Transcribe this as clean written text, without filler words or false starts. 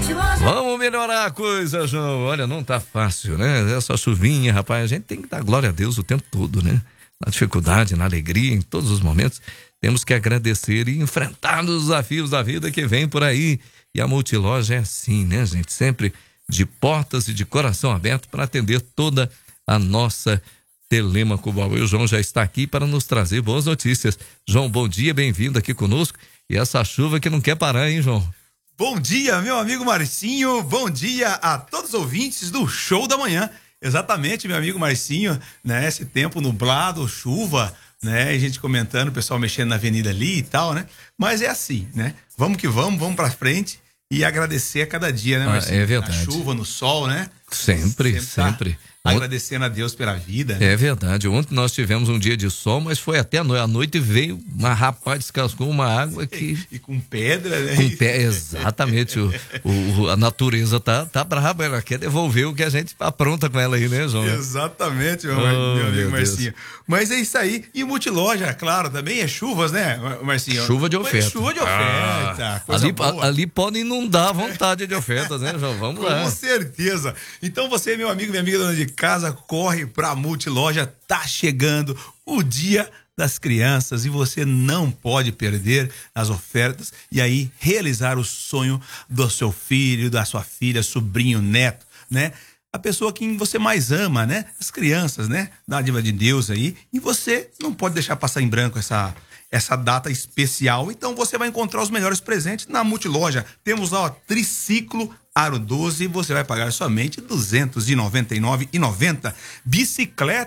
Vamos melhorar a coisa, João. Olha, não tá fácil, né? Essa chuvinha, rapaz, a gente tem que dar glória a Deus o tempo todo, né? Na dificuldade, na alegria, em todos os momentos, temos que agradecer e enfrentar os desafios da vida que vem por aí. E a Multiloja é assim, né, gente? Sempre de portas e de coração aberto para atender toda a nossa Telêmaco Baú. E o João já está aqui para nos trazer boas notícias. João, bom dia, bem-vindo aqui conosco. E essa chuva que não quer parar, hein, João? Bom dia, meu amigo Marcinho. Bom dia a todos os ouvintes do Show da Manhã. Exatamente, meu amigo Marcinho, né? Esse tempo nublado, chuva, né? A gente comentando, o pessoal mexendo na avenida ali e tal, né? Mas é assim, né? Vamos que vamos pra frente e agradecer a cada dia, né, Marcinho? É verdade. Na chuva, no sol, né? Sempre. Agradecendo a Deus pela vida. É verdade. Ontem nós tivemos um dia de sol, mas foi até a noite veio uma rapaz, descascou uma água que... E com pedra, né? Exatamente. A natureza tá brava, ela quer devolver o que a gente apronta com ela aí, né, João? Exatamente, meu amigo Marcinho. Mas é isso aí. E Multiloja, claro, também é chuvas, né, Marcinho? Chuva de oferta. Chuva de oferta. Ali pode inundar a vontade de ofertas, né, João? Vamos lá. Com certeza. Então você, meu amigo, minha amiga dona de casa, corre pra Multiloja. Tá chegando o Dia das Crianças e você não pode perder as ofertas e aí realizar o sonho do seu filho, da sua filha, sobrinho, neto, né? A pessoa que você mais ama, né? As crianças, né? Dádiva de Deus aí. E você não pode deixar passar em branco essa data especial. Então você vai encontrar os melhores presentes na Multiloja. Temos lá, ó, triciclo Aro 12, você vai pagar somente R$ 299,90. Bicicleta